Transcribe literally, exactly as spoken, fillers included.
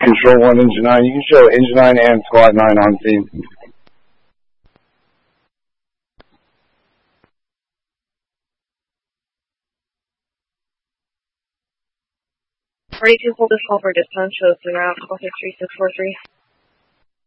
Control one, Engine nine. You can show Engine nine and Squad nine on scene. forty-two, hold this call for dispatch, show us the route, four six three six four three.